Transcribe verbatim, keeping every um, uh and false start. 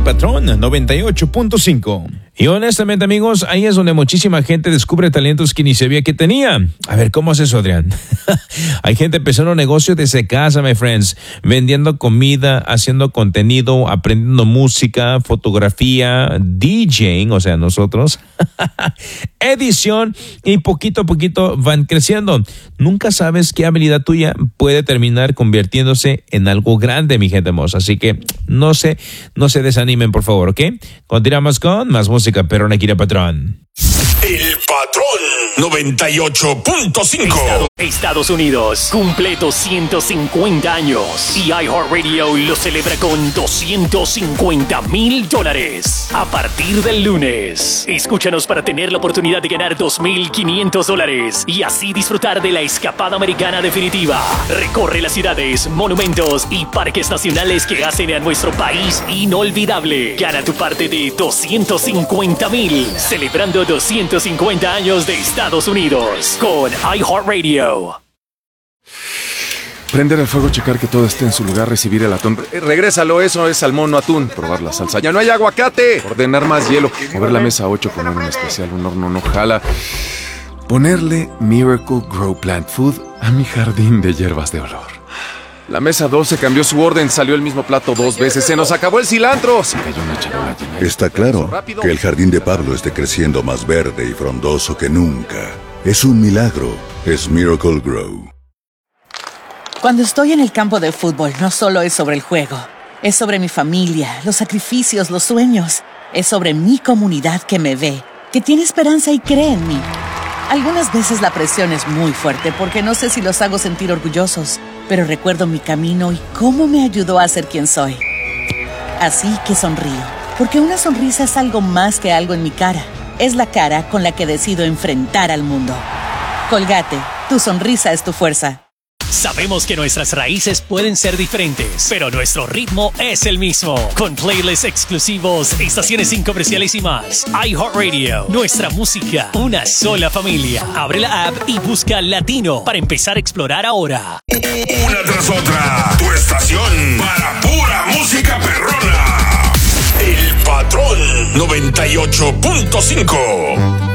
Patrón noventa y ocho punto cinco. Y honestamente, amigos, ahí es donde muchísima gente descubre talentos que ni sabía que tenía. A ver, ¿cómo es eso, Adrián? Hay gente empezando un negocio desde casa, my friends, vendiendo comida, haciendo contenido, aprendiendo música, fotografía, DJing, o sea, nosotros, edición, y poquito a poquito van creciendo. Nunca sabes qué habilidad tuya puede terminar convirtiéndose en algo grande, mi gente hermosa. Así que no se, no se desanimen, por favor, ¿ok? Continuamos con más música. Perrona aquí de Patrón. El Patrón noventa y ocho punto cinco. Estado, Estados Unidos cumple doscientos cincuenta años y iHeartRadio lo celebra con doscientos cincuenta mil dólares. A partir del lunes, escúchanos para tener la oportunidad de ganar dos mil quinientos dólares y así disfrutar de la escapada americana definitiva. Recorre las ciudades, monumentos y parques nacionales que hacen a nuestro país inolvidable. Gana tu parte de doscientos cincuenta mil, celebrando doscientos cincuenta años de Estados Unidos con iHeartRadio. Prender el fuego, checar que todo esté en su lugar, recibir el atún. Eh, regrésalo, eso es salmón, no atún. Probar la salsa. ¡Ya no hay aguacate! Ordenar más hielo. Mover la mesa ocho, poner un especial, un horno no jala. Ponerle Miracle Grow Plant Food a mi jardín de hierbas de olor. La mesa doce cambió su orden, salió el mismo plato dos veces. ¡Se nos acabó el cilantro! Se cayó una charola llena. Está claro que el jardín de Pablo esté creciendo más verde y frondoso que nunca. Es un milagro. Es Miracle Grow. Cuando estoy en el campo de fútbol, no solo es sobre el juego. Es sobre mi familia, los sacrificios, los sueños. Es sobre mi comunidad que me ve, que tiene esperanza y cree en mí. Algunas veces la presión es muy fuerte porque no sé si los hago sentir orgullosos, pero recuerdo mi camino y cómo me ayudó a ser quien soy. Así que sonrío, porque una sonrisa es algo más que algo en mi cara. Es la cara con la que decido enfrentar al mundo. Colgate, tu sonrisa es tu fuerza. Sabemos que nuestras raíces pueden ser diferentes, pero nuestro ritmo es el mismo. Con playlists exclusivos, estaciones sin comerciales y más. iHeartRadio, nuestra música, una sola familia. Abre la app y busca Latino para empezar a explorar ahora. Una tras otra, tu estación para pura música perrona. El Patrón noventa y ocho punto cinco.